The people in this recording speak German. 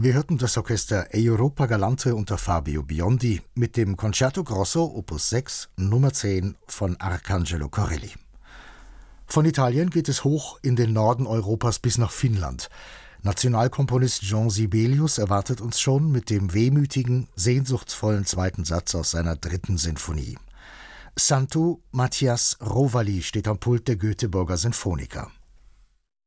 Wir hörten das Orchester Europa Galante unter Fabio Biondi mit dem Concerto Grosso Opus 6 Nummer 10 von Arcangelo Corelli. Von Italien geht es hoch in den Norden Europas bis nach Finnland. Nationalkomponist Jean Sibelius erwartet uns schon mit dem wehmütigen, sehnsuchtsvollen zweiten Satz aus seiner 3. Sinfonie. Santu Matthias Rovali steht am Pult der Göteborger Sinfoniker.